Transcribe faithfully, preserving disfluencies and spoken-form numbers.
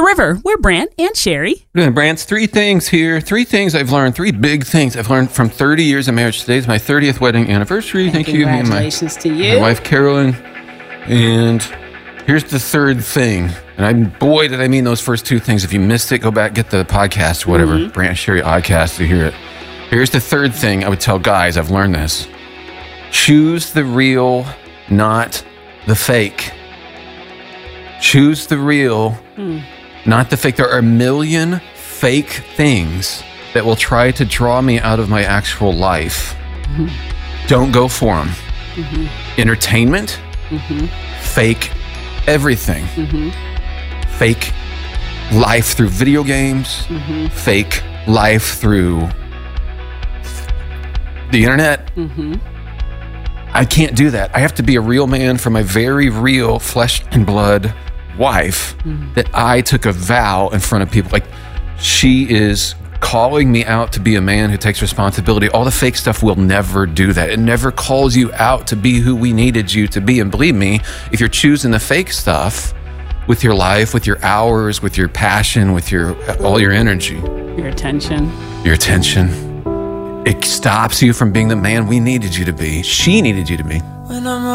River. We're Brant and Sherry. Brant's three things here. Three things I've learned. Three big things I've learned from thirty years of marriage. Today's my thirtieth wedding anniversary. And Thank you. Congratulations my, to you. My wife, Carolyn. And here's the third thing. And I, boy, did I mean those first two things. If you missed it, go back, get the podcast, whatever. Mm-hmm. Brant and Sherry Oddcast to hear it. Here's the third thing I would tell guys. I've learned this. Choose the real, not the fake. Choose the real, hmm. not the fake. There are a million fake things that will try to draw me out of my actual life. Mm-hmm. Don't go for them. Mm-hmm. Entertainment, mm-hmm. fake everything. Mm-hmm. Fake life through video games, mm-hmm. fake life through the internet. Mm-hmm. I can't do that. I have to be a real man for my very real flesh and blood wife mm. that I took a vow in front of people. Like, she is calling me out to be a man who takes responsibility. All the fake stuff will never do that. It never calls you out to be who we needed you to be. And believe me, if you're choosing the fake stuff with your life, with your hours, with your passion, with your all your energy, your attention, your attention, it stops you from being the man we needed you to be. She needed you to be. When I'm